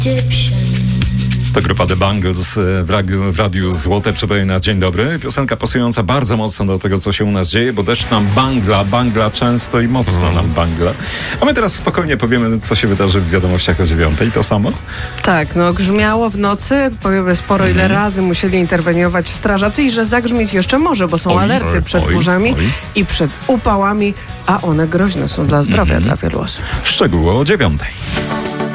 To grupa The Bangles w Radiu Złote przypomina Dzień Dobry. Piosenka pasująca bardzo mocno do tego, co się u nas dzieje, bo deszcz nam bangla często i mocno nam bangla. A my teraz spokojnie powiemy, co się wydarzy w wiadomościach o 9:00. To samo? Tak, grzmiało w nocy. Powiemy sporo, ile razy musieli interweniować strażacy i że zagrzmieć jeszcze może, bo są alerty przed burzami i przed upałami, a one groźne są dla zdrowia, dla wielu osób. Szczegóły o 9:00.